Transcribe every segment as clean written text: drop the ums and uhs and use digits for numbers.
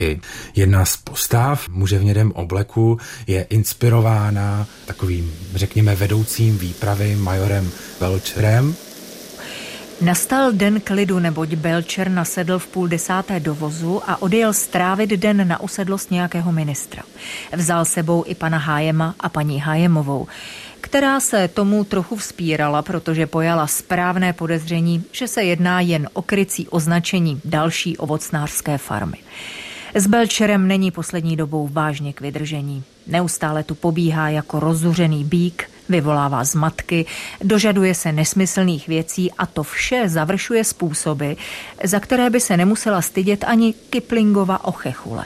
I jedna z postav muže v hnědém obleku je inspirována takovým, řekněme, vedoucím výpravy majorem Belcherem. Nastal den klidu, neboť Belcher nasedl v 9:30 do vozu a odjel strávit den na usedlost nějakého ministra. Vzal sebou i pana Hájema a paní Hájemovou, která se tomu trochu vzpírala, protože pojala správné podezření, že se jedná jen o krycí označení další ovocnářské farmy. S Belcherem není poslední dobou vážně k vydržení. Neustále tu pobíhá jako rozzuřený býk, vyvolává zmatky, dožaduje se nesmyslných věcí a to vše završuje způsoby, za které by se nemusela stydět ani Kiplingova ochechule.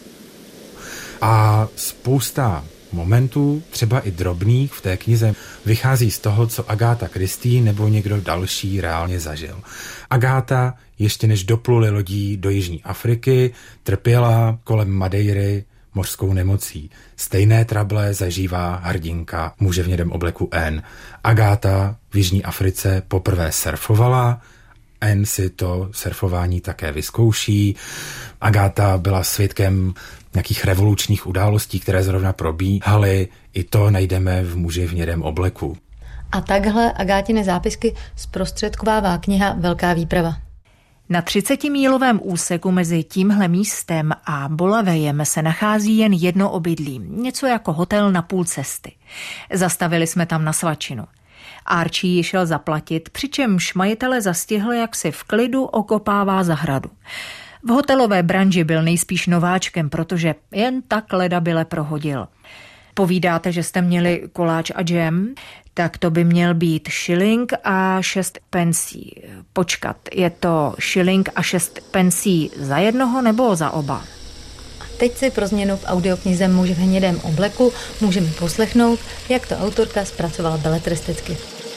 A spousta momentů, třeba i drobných v té knize, vychází z toho, co Agatha Christie nebo někdo další reálně zažil. Agatha, ještě než dopluli lodí do Jižní Afriky, trpěla kolem Madeiry mořskou nemocí. Stejné trable zažívá hrdinka muže v hnědém obleku Anne. Agatha v Jižní Africe poprvé surfovala, Anne si to surfování také vyzkouší. Agatha byla svědkem nějakých revolučních událostí, které zrovna probíhaly. I to najdeme v muži v hnědém obleku. A takhle Agáthiny zápisky zprostředkovává kniha Velká výprava. Na 30-mílovém úseku mezi tímhle místem a Bulawajem se nachází jen jedno obydlí, něco jako hotel na půl cesty. Zastavili jsme tam na svačinu. Archie ji šel zaplatit, přičemž majitele zastihl, jak si v klidu okopává zahradu. V hotelové branži byl nejspíš nováčkem, protože jen tak ledabyle prohodil. Povídáte, že jste měli koláč a džem? Tak to by měl být šilink a 6 pensí. Počkat, je to šilink a 6 pensí za jednoho nebo za oba? A teď si pro změnu v audioknize Muž v hnědém obleku můžeme poslechnout, jak to autorka zpracovala beletristicky.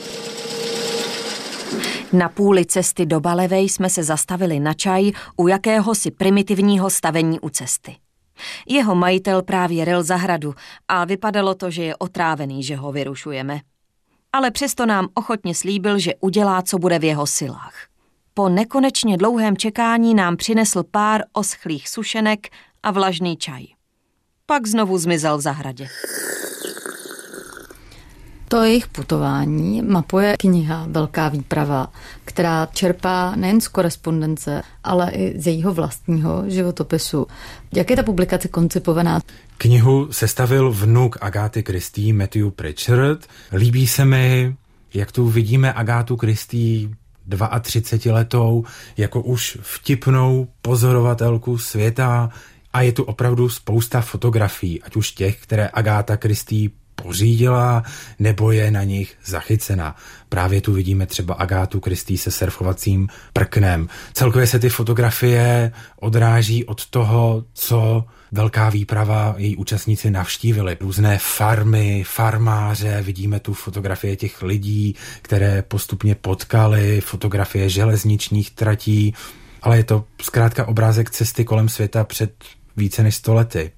Na půli cesty do Balawej jsme se zastavili na čaj u jakéhosi primitivního stavení u cesty. Jeho majitel právě ryl zahradu a vypadalo to, že je otrávený, že ho vyrušujeme. Ale přesto nám ochotně slíbil, že udělá, co bude v jeho silách. Po nekonečně dlouhém čekání nám přinesl pár oschlých sušenek a vlažný čaj. Pak znovu zmizel v zahradě. To jejich putování mapuje kniha Velká výprava, která čerpá nejen z korespondence, ale i z jejího vlastního životopisu. Jak je ta publikace koncipovaná? Knihu sestavil vnuk Agathy Christie, Matthew Pritchard. Líbí se mi, jak tu vidíme Agathu Christie 32letou jako už vtipnou pozorovatelku světa a je tu opravdu spousta fotografií, ať už těch, které Agatha Christie pořídila, nebo je na nich zachycena. Právě tu vidíme třeba Agathu Christie se surfovacím prknem. Celkově se ty fotografie odráží od toho, co Velká výprava její účastníci navštívili. Různé farmy, farmáře, vidíme tu fotografie těch lidí, které postupně potkali, fotografie železničních tratí, ale je to zkrátka obrázek cesty kolem světa před více než 100 lety.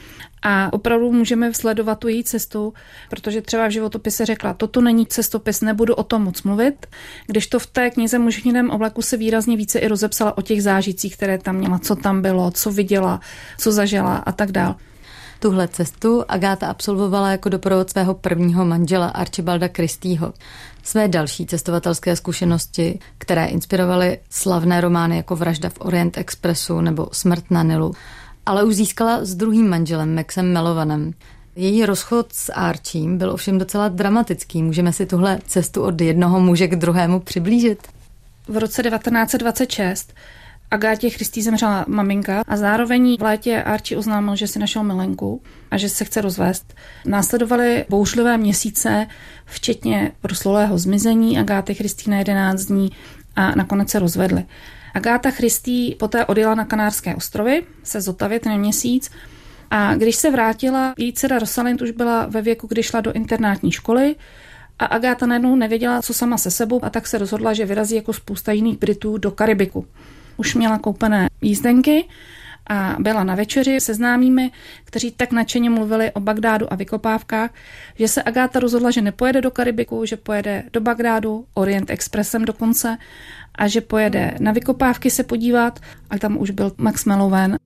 A opravdu můžeme sledovat tu její cestu, protože třeba v životopise řekla, toto není cestopis, nebudu o tom moc mluvit, když to v té knize Muž v hnědém obleku se výrazně více i rozepsala o těch zážitcích, které tam měla, co tam bylo, co viděla, co zažila a tak dál. Tuhle cestu Agatha absolvovala jako doprovod svého prvního manžela Archibalda Christieho. Své další cestovatelské zkušenosti, které inspirovaly slavné romány jako Vražda v Orient Expressu nebo Smrt na Nilu, ale už získala s druhým manželem Maxem Mellovanem. Její rozchod s Archiem byl ovšem docela dramatický. Můžeme si tuhle cestu od jednoho muže k druhému přiblížit? V roce 1926 Agatě Christie zemřela maminka a zároveň v létě Archie oznámil, že si našel milenku a že se chce rozvést. Následovaly bouřlivé měsíce, včetně proslulého zmizení Agáty Christie na 11 dní a nakonec se rozvedli. Agatha Christie poté odjela na Kanárské ostrovy se zotavit na měsíc a když se vrátila, její dcera Rosalind už byla ve věku, kdy šla do internátní školy a Agatha najednou nevěděla, co sama se sebou a tak se rozhodla, že vyrazí jako spousta jiných Britů do Karibiku. Už měla koupené jízdenky a byla na večeři se známými, kteří tak nadšeně mluvili o Bagdádu a vykopávkách, že se Agatha rozhodla, že nepojede do Karibiku, že pojede do Bagdádu, Orient Expressem dokonce, a že pojede na vykopávky se podívat, a tam už byl Max Mellovan.